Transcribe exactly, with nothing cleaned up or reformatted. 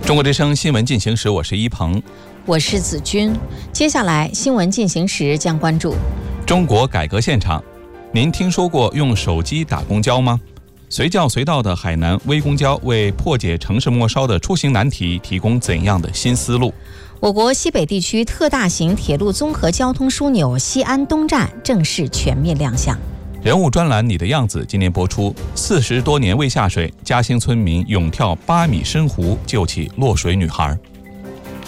中国之声新闻进行时，我是一鹏， 我是子君。接下来新闻进行时将关注中国改革现场。您听说过用手机打公交吗？随叫随到的海南微公交为破解城市末梢的出行难题提供怎样的新思路？ 我国西北地区特大型铁路综合交通枢纽西安东站正式全面亮相。 人物专栏《你的样子》今年播出。四十多年未下水，嘉兴村民勇跳八米深湖救起落水女孩。